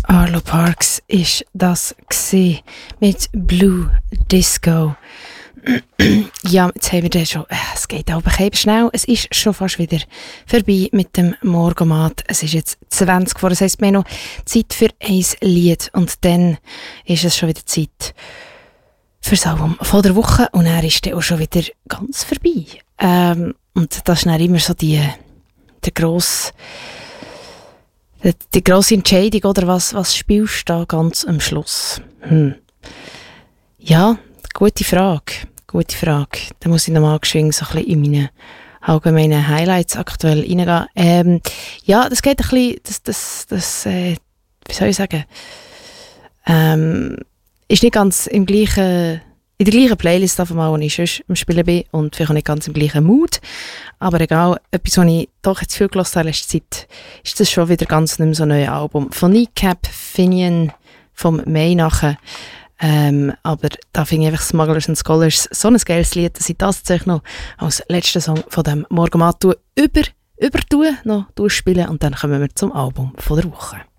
Arlo Parks ist das gsi mit Blue Disco. Ja, jetzt haben wir den schon. Es geht aber eben schnell. Es ist schon fast wieder vorbei mit dem Morgenmat. Es ist jetzt 20 vor. Das heisst, wir haben noch Zeit für ein Lied. Und dann ist es schon wieder Zeit für das Album von der Woche. Und dann ist der auch schon wieder ganz vorbei. Und das ist dann immer so die grosse Entscheidung, oder was spielst du da ganz am Schluss? Ja, gute Frage. Da muss ich nochmal geschwind so ein bisschen in meine allgemeinen Highlights aktuell reingehen. Ja, das geht ein bisschen, wie soll ich sagen, ist nicht ganz in der gleichen Playlist auf einmal, wo ich sonst am Spielen bin und vielleicht auch nicht ganz im gleichen Mood. Aber egal, etwas, was ich doch jetzt viel gehört habe in letzter Zeit, ist das schon wieder ganz nicht mehr so ein neues Album. Von Kneecap Finian vom Mai nachher. Aber da finde ich einfach Smugglers and Scholars so ein geiles Lied, dass ich das jetzt noch als letzten Song von dem Morgenmat übertun, noch durchspielen und dann kommen wir zum Album von der Woche.